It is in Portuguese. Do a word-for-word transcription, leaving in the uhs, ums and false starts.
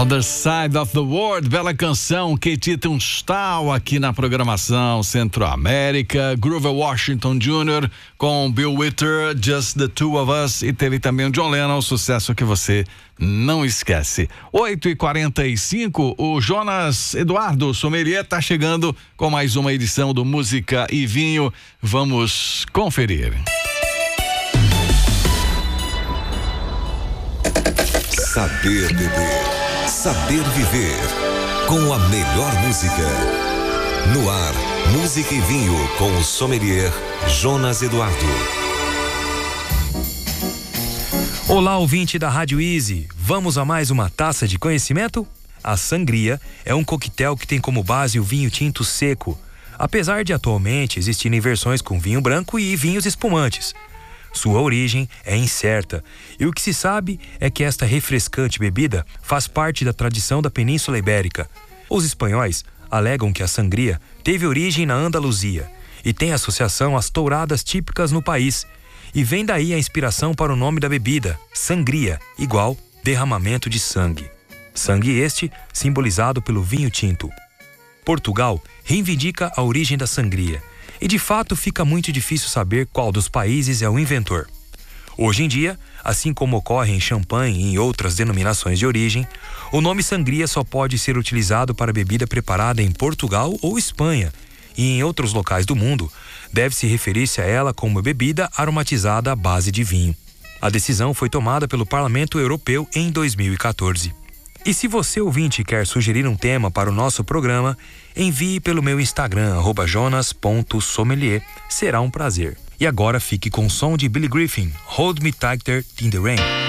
Other Side of the World, bela canção, Katie Tunstall aqui na programação Centro-América. Grover Washington Júnior com Bill Withers, Just the Two of Us, e teve também o John Lennon, sucesso que você não esquece. oito e quarenta e cinco, o Jonas Eduardo Sommelier tá chegando com mais uma edição do Música e Vinho. Vamos conferir. Saber beber, saber viver, com a melhor música. No ar, Música e Vinho com o sommelier Jonas Eduardo. Olá, ouvinte da Rádio Easy. Vamos a mais uma taça de conhecimento? A sangria é um coquetel que tem como base o vinho tinto seco, apesar de atualmente existirem versões com vinho branco e vinhos espumantes. Sua origem é incerta, e o que se sabe é que esta refrescante bebida faz parte da tradição da Península Ibérica. Os espanhóis alegam que a sangria teve origem na Andaluzia e tem associação às touradas típicas no país, e vem daí a inspiração para o nome da bebida, sangria, igual derramamento de sangue. Sangue este simbolizado pelo vinho tinto. Portugal reivindica a origem da sangria, e de fato fica muito difícil saber qual dos países é o inventor. Hoje em dia, assim como ocorre em champanhe e em outras denominações de origem, o nome sangria só pode ser utilizado para bebida preparada em Portugal ou Espanha, e em outros locais do mundo, deve-se referir-se a ela como bebida aromatizada à base de vinho. A decisão foi tomada pelo Parlamento Europeu em dois mil e quatorze. E se você, ouvinte, quer sugerir um tema para o nosso programa, envie pelo meu Instagram, arroba jonas ponto sommelier. Será um prazer. E agora fique com o som de Billy Griffin, Hold Me Tighter in the Rain.